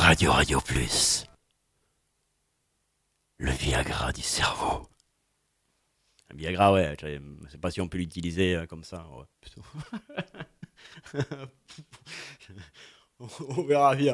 Radio Plus. Le Viagra du cerveau. Un Viagra, ouais, je sais pas si on peut l'utiliser comme ça. Ouais, plutôt. On verra bien.